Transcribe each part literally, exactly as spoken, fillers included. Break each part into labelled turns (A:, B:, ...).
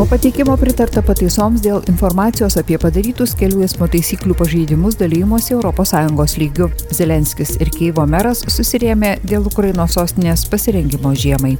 A: pateikimo pritarta pataisoms dėl informacijos apie padarytus kelių eismo taisyklių pažeidimus dalymosi Europos Sąjungos lygiu. Zelenskis ir Kijevo meras susirėmė dėl Ukrainos sostinės pasirengimo žiemai.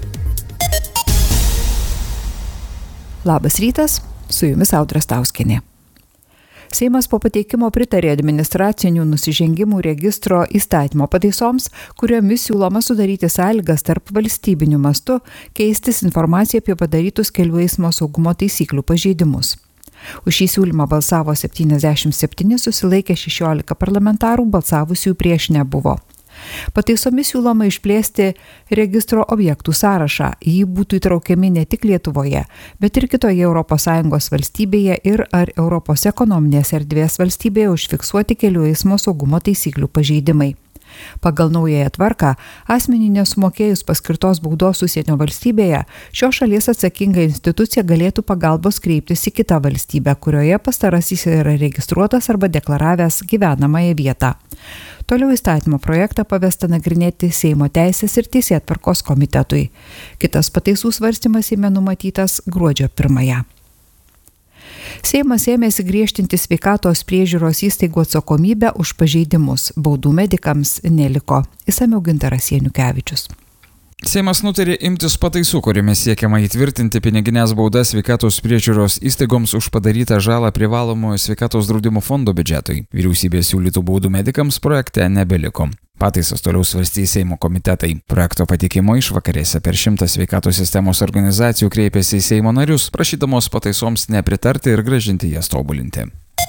A: Labas rytas, su jumis Audra Stauskienė. Seimas po pateikimo pritarė administracinių nusižengimų registro įstatymo pataisoms, kuriomis siūloma sudaryti sąlygas tarp valstybinių mastų keistis informaciją apie padarytus kelių eismo saugumo taisyklių pažeidimus. Už šį siūlymą balsavo septyniasdešimt septyni, susilaikė šešiolika parlamentarų, balsavusių prieš nebuvo. Pataisomis siūloma išplėsti registro objektų sąrašą. Jį būtų įtraukiami ne tik Lietuvoje, bet ir kitoje Europos Sąjungos valstybėje ir ar Europos ekonominės erdvės valstybėje užfiksuoti kelių eismo saugumo taisyklių pažeidimai. Pagal naująją tvarką, asmenį nesumokėjus paskirtos baudos užsienio valstybėje, šios šalies atsakinga institucija galėtų pagalbos kreiptis į kitą valstybę, kurioje pastarasis yra registruotas arba deklaravęs gyvenamąją vietą. Toliau įstatymo projektą pavesta nagrinėti Seimo teisės ir teisėtvarkos komitetui. Kitas pataisų svarstymas Seime numatytas gruodžio pirmąją. Seimas ėmėsi griežtinti sveikatos priežiūros įstaigų atsakomybę už pažeidimus. Baudų medikams neliko. Išsamiau Gintaras Janukevičius.
B: Seimas nutarė imtis pataisų, kuriomis siekiama įtvirtinti piniginės baudas sveikatos priežiūros įstaigoms už padarytą žalą privalomojo sveikatos draudimo fondo biudžetui. Vyriausybės siūlytų baudų medikams projekte nebeliko. Pataisas toliau svarstys Seimo komitetai. Projekto pateikimo išvakarėse per šimtą sveikatos sistemos organizacijų kreipėsi į Seimo narius, prašydamos pataisoms nepritarti ir grąžinti jas tobulinti.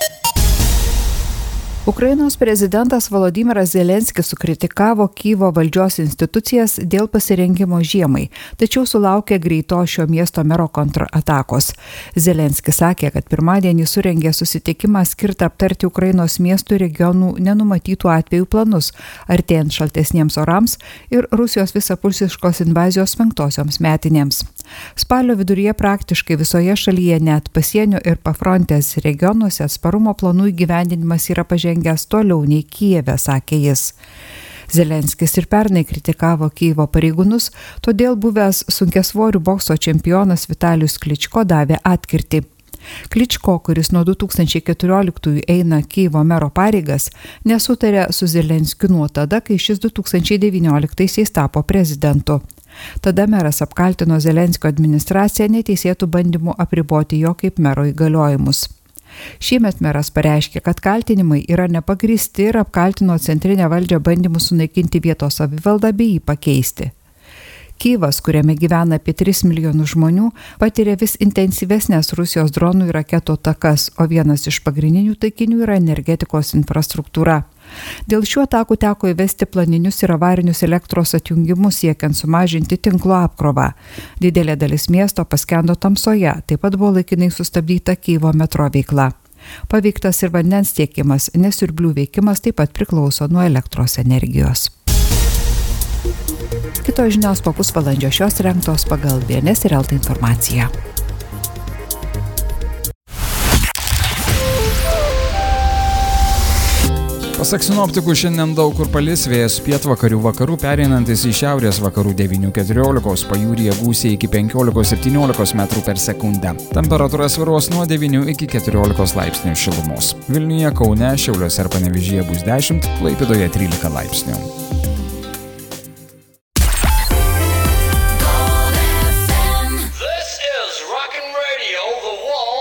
A: Ukrainos prezidentas Volodymyras Zelenskis sukritikavo Kijevo valdžios institucijas dėl pasirengimo žiemai, tačiau sulaukė greito šio miesto mero kontratakos. Zelenskis sakė, kad pirmadienį surengė susitikimą skirtą aptarti Ukrainos miestų ir regionų nenumatytų atvejų planus, artėjant šaltesniems orams ir Rusijos visapusiškos invazijos penktosioms metinėms. Spalio viduryje praktiškai visoje šalyje, net pasienio ir pafrontės regionuose, atsparumo planų įgyvendinimas yra pažengęs toliau nei Kijeve, sakė jis. Zelenskis ir pernai kritikavo Kijevo pareigūnus, todėl buvęs sunkiasvorių bokso čempionas Vitalijus Kličko davė atkirtį. Kličko, kuris nuo du tūkstančiai keturioliktųjų eina Kijevo mero pareigas, nesutarė su Zelenskiu nuo tada, kai šis du tūkstančiai devynioliktaisiais tapo prezidentu. Tada meras apkaltino Zelenskio administraciją neteisėtų bandymų apriboti jo kaip mero įgaliojimus. Šiemet meras pareiškė, kad kaltinimai yra nepagristi ir apkaltino centrinę valdžią bandymu sunaikinti vietos savivaldą bei jį pakeisti. Kijevas, kuriame gyvena apie tris milijonus žmonių, patiria vis intensyvesnės Rusijos dronų ir raketų atakas, o vienas iš pagrindinių taikinių yra energetikos infrastruktūra. Dėl šių atakų teko įvesti planinius ir avarinius elektros atjungimus siekiant sumažinti tinklo apkrovą. Didelė dalis miesto paskendo tamsoje, taip pat buvo laikinai sustabdyta Kijevo metro veikla. Paveiktas ir vandens tiekimas, nes siurblių veikimas taip pat priklauso nuo elektros energijos. Kitos žinios po pusvalandžio, šios rengtos pagal B N S ir L T informaciją.
B: Pasak sinoptikų, šiandien daug kur palis, vėjas pietvakarių vakarų pereinantis į šiaurės vakarų devynių keturiolikos, pajūryje gūsiai iki penkiolikos septyniolikos metrų per sekundę. Temperatūra svyruos nuo devynių iki keturiolikos laipsnių šilumos. Vilniuje, Kaune, Šiauliuose ir Panevėžyje bus dešimt, Klaipėdoje trylika laipsnių.
C: This is Rock and Radio, The Wall.